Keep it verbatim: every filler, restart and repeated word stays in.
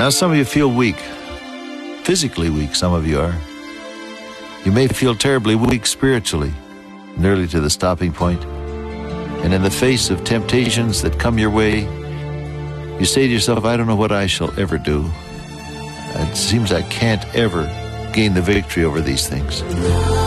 Now, some of you feel weak, physically weak, some of you are. You may feel terribly weak spiritually, nearly to the stopping point. And in the face of temptations that come your way, you say to yourself, I don't know what I shall ever do. It seems I can't ever gain the victory over these things.